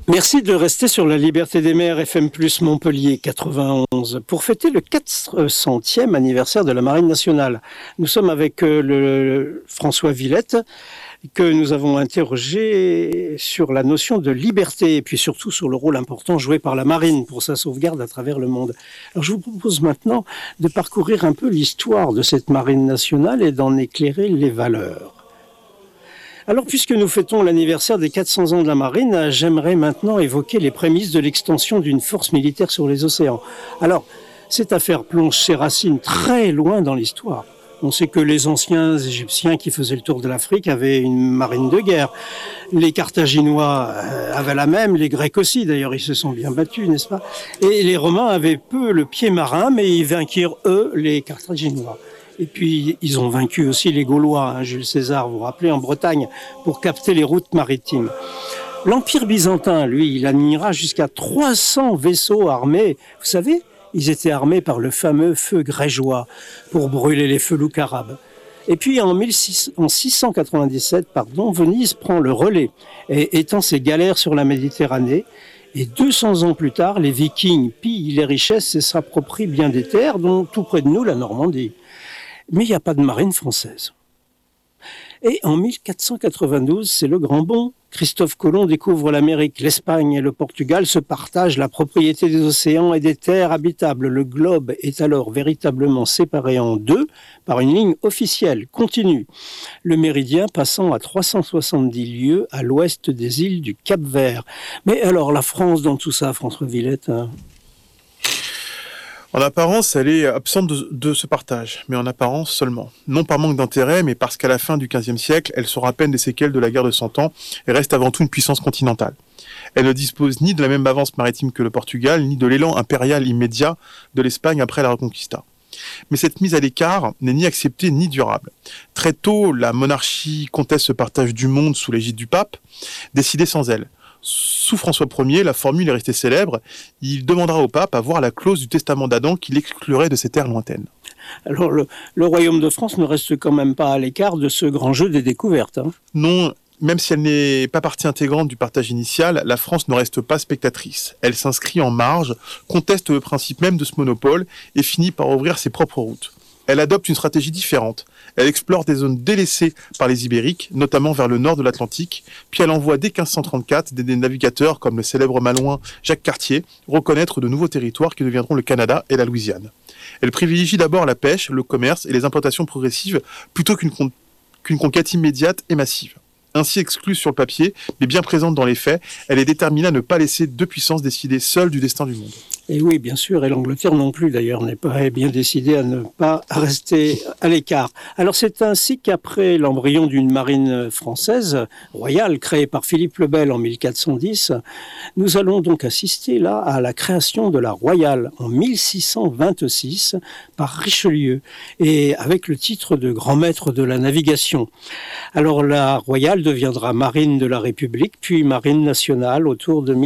Merci de rester sur la Liberté des mers FM+ Montpellier 91 pour fêter le 400e anniversaire de la Marine nationale. Nous sommes avec le François Villette que nous avons interrogé sur la notion de liberté et puis surtout sur le rôle important joué par la Marine pour sa sauvegarde à travers le monde. Alors je vous propose maintenant de parcourir un peu l'histoire de cette Marine nationale et d'en éclairer les valeurs. Alors, puisque nous fêtons l'anniversaire des 400 ans de la Marine, j'aimerais maintenant évoquer les prémices de l'extension d'une force militaire sur les océans. Alors, cette affaire plonge ses racines très loin dans l'histoire. On sait que les anciens Égyptiens qui faisaient le tour de l'Afrique avaient une marine de guerre. Les Carthaginois avaient la même, les Grecs aussi, d'ailleurs, ils se sont bien battus, n'est-ce pas? Et les Romains avaient peu le pied marin, mais ils vainquirent, eux, les Carthaginois. Et puis, ils ont vaincu aussi les Gaulois, Jules César, vous vous rappelez, en Bretagne, pour capter les routes maritimes. L'Empire byzantin, lui, il admira jusqu'à 300 vaisseaux armés. Vous savez, ils étaient armés par le fameux feu grégeois pour brûler les felouks arabes. Et puis, en 697, Venise prend le relais et étend ses galères sur la Méditerranée. Et 200 ans plus tard, les Vikings pillent les richesses et s'approprient bien des terres, dont tout près de nous, la Normandie. Mais il n'y a pas de marine française. Et en 1492, c'est le grand bond. Christophe Colomb découvre l'Amérique. L'Espagne et le Portugal se partagent la propriété des océans et des terres habitables. Le globe est alors véritablement séparé en deux par une ligne officielle, continue. Le méridien passant à 370 lieues à l'ouest des îles du Cap-Vert. Mais alors, la France dans tout ça, François Villette, En apparence, elle est absente de ce partage, mais en apparence seulement. Non par manque d'intérêt, mais parce qu'à la fin du XVe siècle, elle sera à peine des séquelles de la guerre de 100 ans et reste avant tout une puissance continentale. Elle ne dispose ni de la même avance maritime que le Portugal, ni de l'élan impérial immédiat de l'Espagne après la Reconquista. Mais cette mise à l'écart n'est ni acceptée ni durable. Très tôt, la monarchie conteste ce partage du monde sous l'égide du pape, décidé sans elle. Sous François Ier, la formule est restée célèbre. Il demandera au pape à voir la clause du testament d'Adam qui l'exclurait de ces terres lointaines. Alors, le royaume de France ne reste quand même pas à l'écart de ce grand jeu des découvertes. Non, même si elle n'est pas partie intégrante du partage initial, la France ne reste pas spectatrice. Elle s'inscrit en marge, conteste le principe même de ce monopole et finit par ouvrir ses propres routes. Elle adopte une stratégie différente. Elle explore des zones délaissées par les Ibériques, notamment vers le nord de l'Atlantique, puis elle envoie dès 1534 des navigateurs comme le célèbre malouin Jacques Cartier reconnaître de nouveaux territoires qui deviendront le Canada et la Louisiane. Elle privilégie d'abord la pêche, le commerce et les implantations progressives plutôt qu'une conquête immédiate et massive. Ainsi exclue sur le papier, mais bien présente dans les faits, elle est déterminée à ne pas laisser deux puissances décider seules du destin du monde. Et oui, bien sûr, et l'Angleterre non plus d'ailleurs n'est pas bien décidée à ne pas rester à l'écart. Alors c'est ainsi qu'après l'embryon d'une marine française, royale, créée par Philippe le Bel en 1410, nous allons donc assister là à la création de la Royale en 1626 par Richelieu, et avec le titre de grand maître de la navigation. Alors la Royale deviendra marine de la République, puis marine nationale autour de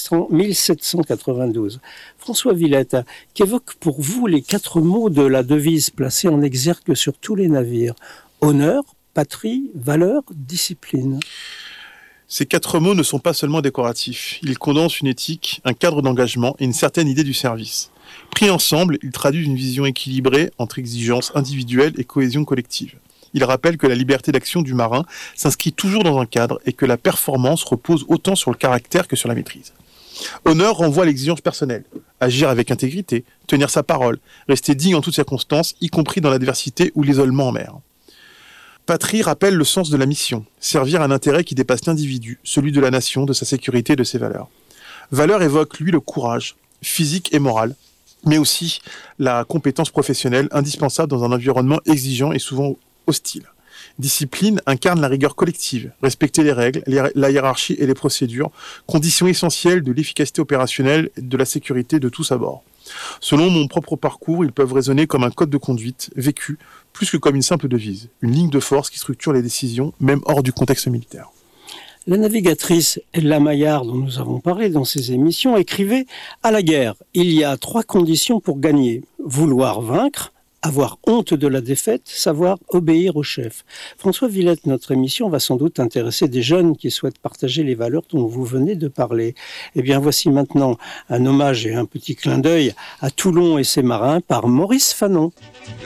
1792. François Villette, qu'évoquent pour vous les 4 mots de la devise placée en exergue sur tous les navires? Honneur, patrie, valeur, discipline. Ces 4 mots ne sont pas seulement décoratifs. Ils condensent une éthique, un cadre d'engagement et une certaine idée du service. Pris ensemble, ils traduisent une vision équilibrée entre exigence individuelle et cohésion collective. Ils rappellent que la liberté d'action du marin s'inscrit toujours dans un cadre et que la performance repose autant sur le caractère que sur la maîtrise. Honneur renvoie à l'exigence personnelle, agir avec intégrité, tenir sa parole, rester digne en toutes circonstances, y compris dans l'adversité ou l'isolement en mer. Patrie rappelle le sens de la mission, servir un intérêt qui dépasse l'individu, celui de la nation, de sa sécurité et de ses valeurs. Valeur évoque, lui, le courage, physique et moral, mais aussi la compétence professionnelle indispensable dans un environnement exigeant et souvent hostile. Discipline incarne la rigueur collective, respecter les règles, la hiérarchie et les procédures, conditions essentielles de l'efficacité opérationnelle et de la sécurité de tous à bord. Selon mon propre parcours, ils peuvent résonner comme un code de conduite vécu, plus que comme une simple devise, une ligne de force qui structure les décisions, même hors du contexte militaire. La navigatrice Ella Maillard, dont nous avons parlé dans ces émissions, écrivait « À la guerre, il y a 3 conditions pour gagner. Vouloir vaincre, avoir honte de la défaite, savoir obéir au chef. François Villette, notre émission va sans doute intéresser des jeunes qui souhaitent partager les valeurs dont vous venez de parler. Eh bien, voici maintenant un hommage et un petit clin d'œil à Toulon et ses marins par Maurice Fanon.